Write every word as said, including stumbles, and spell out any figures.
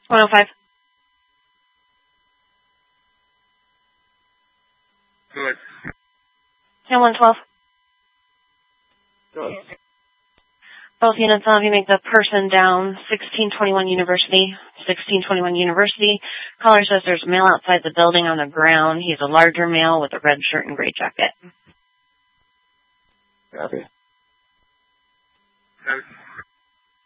one oh five. Good. ten one twelve. Good. Both units on, you make the person down, sixteen twenty-one University. sixteen twenty-one University. Caller says there's a male outside the building on the ground. He's a larger male with a red shirt and gray jacket. Copy. Copy.